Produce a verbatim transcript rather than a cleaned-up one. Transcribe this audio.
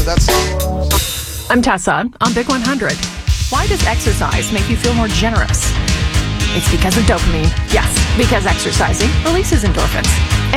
That's I'm Tessa on Big one hundred. Why does exercise make you feel more generous? It's because of dopamine. Yes, because exercising releases endorphins.